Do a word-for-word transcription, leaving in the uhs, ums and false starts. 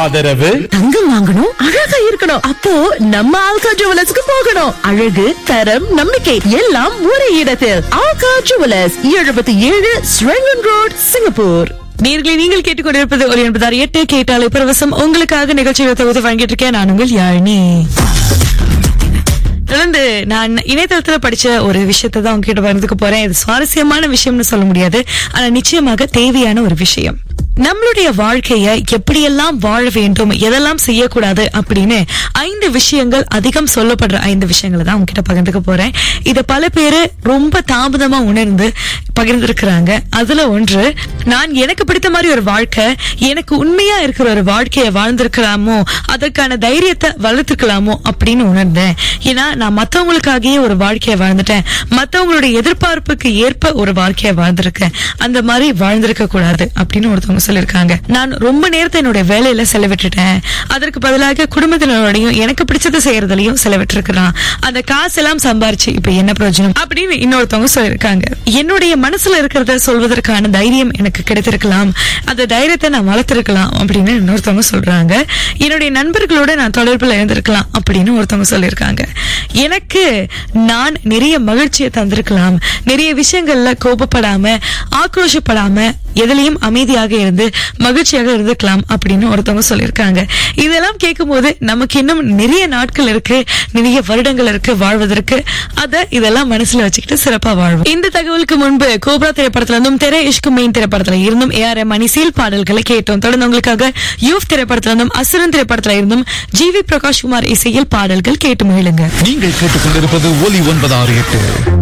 ஆதரவு தங்கம் வாங்கணும், அழகா இருக்கணும். அப்போ நம்ம ஆல்கா ஜுவல்லர்ஸ்க்கு போகணும். அழகு, தரம், நம்பிக்கை எல்லாம் ஒரே இடத்தில். ஆல்கா ஜுவல்லர்ஸ், எழுபத்தி ஏழு ஸ்ரெங்கன் ரோட், சிங்கப்பூர். நேர்களை நீங்கள் கேட்டுக்கொண்டிருப்பது ஒரு எண்பதாறு எட்டு கேட்டாலே பிரவசம். உங்களுக்காக நிகழ்ச்சியை தொகுத்து வழங்கிட்டு இருக்கேன். நான் உங்கள் யாழினி. தொடர்ந்து நான் இணையதளத்துல படிச்ச ஒரு விஷயத்தை தான் உங்ககிட்ட பகிர்ந்துக்க போறேன். இது சுவாரஸ்யமான விஷயம்னு சொல்ல முடியாது, ஆனா நிச்சயமாக தேவையான ஒரு விஷயம். நம்மளுடைய வாழ்க்கைய எப்படியெல்லாம் வாழ வேண்டும், எதெல்லாம் செய்யக்கூடாது அப்படின்னு ஐந்து விஷயங்கள், அதிகம் சொல்லப்படுற ஐந்து விஷயங்களை தான் உங்ககிட்ட பகிர்ந்துக்க போறேன். இத பல பேரு ரொம்ப தாமதமா உணர்ந்து பகிர்ந்திருக்கிறாங்க. அதுல ஒன்று, நான் எனக்கு பிடித்த மாதிரி ஒரு வாழ்க்கை, எனக்கு உண்மையா இருக்கிற ஒரு வாழ்க்கையை வாழ்ந்திருக்கலாமோ, அதற்கான தைரியத்தை வளர்த்துக்கலாமோ அப்படின்னு உணர்ந்தேன். ஏன்னா நான் மத்தவங்களுக்காகவே ஒரு வாழ்க்கையை வாழ்ந்துட்டேன், மத்தவங்களுடைய எதிர்பார்ப்புக்கு ஏற்ப ஒரு வாழ்க்கையை வாழ்ந்திருக்கேன், அந்த மாதிரி வாழ்ந்திருக்க கூடாது அப்படின்னு ஒருத்தவங்க சொல்லிருக்காங்க. நான் ரொம்ப நேரத்தை என்னுடைய வேலையில செலவிட்டுட்டேன், அதற்கு பதிலாக குடும்பத்தினரோடையும் எனக்கு பிடிச்சதை செய்யறதுலயும் செலவிட்டிருக்கிறான், அந்த காசெல்லாம் சம்பாரிச்சு இப்ப என்ன பிரயோஜனம் அப்படின்னு இன்னொருத்தவங்க சொல்லிருக்காங்க. என்னுடைய மனசுல இருக்கிறத சொல்வதற்கான தைரியம் எனக்கு கிடைத்திருக்கலாம், அந்த தைரியத்தை நான் வளர்த்திருக்கலாம் அப்படின்னு இன்னொருத்தவங்க சொல்றாங்க. என்னுடைய நண்பர்களோட நான் தொடர்புல இருந்திருக்கலாம் அப்படின்னு ஒருத்தவங்க சொல்லியிருக்காங்க. எனக்கு நான் நிறைய மகிழ்ச்சியை தந்திருக்கலாம், நிறைய விஷயங்கள்ல கோபப்படாம, ஆக்ரோஷப்படாம, எதுலயும் அமைதியாக இருந்து மகிழ்ச்சியாக இருந்துக்கலாம் அப்படின்னு ஒருத்தவங்க சொல்லியிருக்காங்க. இதெல்லாம் கேட்கும் போது நமக்கு இன்னும் நிறைய நாட்கள் இருக்கு, நிறைய வருடங்கள் இருக்கு வாழ்வதற்கு. அத இதெல்லாம் மனசுல வச்சுக்கிட்டு சிறப்பா வாழ்வோம். இந்த தகவலுக்கு முன்பு கோப்ரா திரைப்படத்துல இருந்தும், தெரே இஷ்கு மெயின் திரைப்படத்துல இருந்தும் ஏ ஆர் ரஹ்மான் இசையில் பாடல்களை கேட்டோம். தொடர்ந்து உங்களுக்காக யூத் திரைப்படத்துல இருந்தும், அசுரன் திரைப்படத்துல இருந்தும் ஜி வி பிரகாஷ் குமார் இசையில் பாடல்கள் கேட்டு மகிழுங்க. நீங்கள் கேட்டுக்கொண்டிருப்பது ஒலி ஒன்பது ஆறு எட்டு.